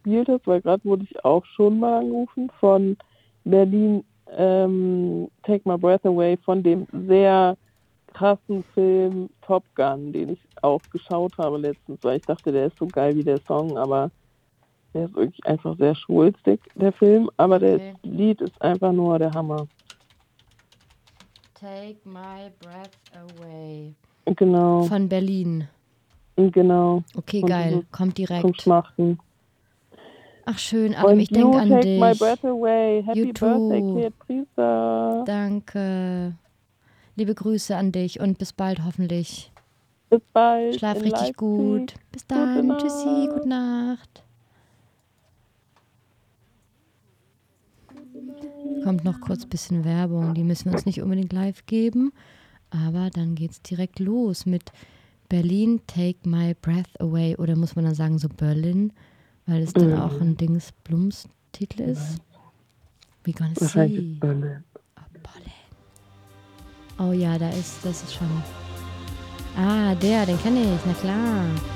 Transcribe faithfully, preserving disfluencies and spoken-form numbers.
gespielt hast, weil gerade wurde ich auch schon mal angerufen von Berlin, ähm, Take My Breath Away, von dem sehr krassen Film Top Gun, den ich auch geschaut habe letztens, weil ich dachte, der ist so geil wie der Song, aber der ist wirklich einfach sehr schwulstig, der Film, aber das Okay. Lied ist einfach nur der Hammer. Take My Breath Away. Genau, Von Berlin. genau. Okay, Und das geil. ist Kommt zum direkt. Schmachten. Ach schön, Adam, Und ich denke You an Take My dich. Breath Away. You Happy Birthday, too. Kid Priester. Danke. Liebe Grüße an dich und bis bald hoffentlich. Bis bald Schlaf in richtig Leipzig. gut. Bis Gute dann. Tschüssi. Nacht. Gute Nacht. Kommt noch kurz ein bisschen Werbung. Die müssen wir uns nicht unbedingt live geben. Aber dann geht's direkt los mit Berlin Take My Breath Away. Oder muss man dann sagen so Berlin? Weil es dann auch ein Dings-Blums-Titel ist. We gonna Wahrscheinlich see. ist Berlin. Oh, Berlin. Oh ja, da ist, das ist schon. Ah, der, den kenne ich, na klar.